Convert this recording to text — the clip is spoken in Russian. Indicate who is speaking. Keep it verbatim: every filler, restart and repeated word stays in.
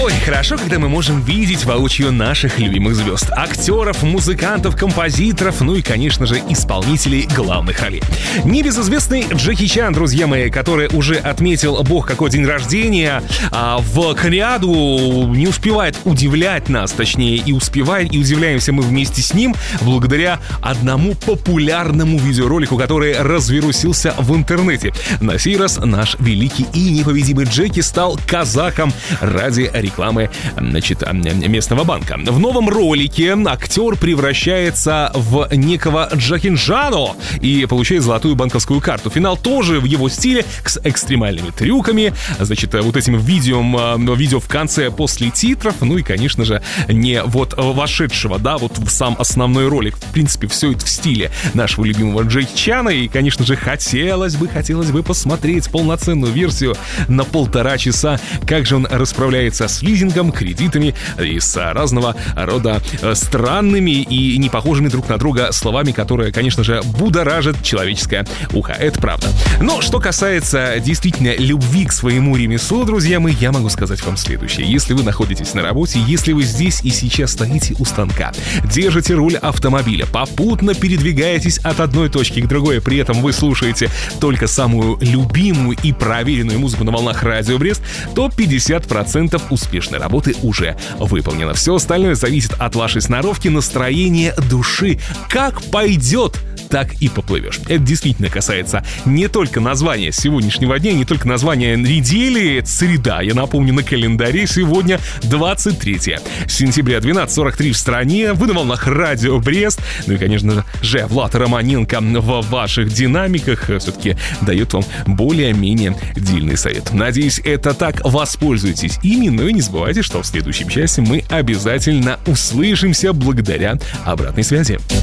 Speaker 1: Ой, хорошо, когда мы можем видеть воочию наших любимых звезд. Актеров, музыкантов, композиторов, ну и, конечно же, исполнителей главных ролей. Небезызвестный Джеки Чан, друзья мои, который уже отметил бог какой день рождения, а в кряду не успевает удивлять нас, точнее, и успевает, и удивляемся мы вместе с ним, благодаря одному популярному видеоролику, который развирусился в интернете. На сей раз наш великий и непобедимый Джеки стал казахом ради рекламы, значит, местного банка. В новом ролике актер превращается в некого Джакинджано и получает золотую банковскую карту. Финал тоже в его стиле, с экстремальными трюками, значит, вот этим видео, видео в конце после титров, ну и, конечно же, не вот вошедшего, да, вот в сам основной ролик. В принципе, все это в стиле нашего любимого Джеки Чана, и, конечно же, хотелось бы, хотелось бы посмотреть полноценную версию на полтора часа, как же он расправляется с лизингом, кредитами и с разного рода странными и не похожими друг на друга словами, которые, конечно же, будоражат человеческое ухо. Это правда. Но что касается действительно любви к своему ремеслу, друзья мои, я могу сказать вам следующее. Если вы находитесь на работе, если вы здесь и сейчас стоите у станка, держите руль автомобиля, попутно передвигаетесь от одной точки к другой, при этом вы слушаете только самую любимую и проверенную музыку на волнах Радио Брест, то пятьдесят процентов успешной работы уже выполнено. Все остальное зависит от вашей сноровки, настроения души. Как пойдет, так и поплывешь. Это действительно касается не только названия сегодняшнего дня, не только названия недели. Это среда, я напомню, на календаре сегодня двадцать третьего сентября, двенадцать сорок три в стране. Вы на волнах Радио Брест. Ну и, конечно же, Влад Романенко в ваших динамиках все-таки дает вам более-менее дельный совет. Надеюсь, это так. Воспользуйтесь ими. Ну и не забывайте, что в следующем часе мы обязательно услышимся благодаря обратной связи.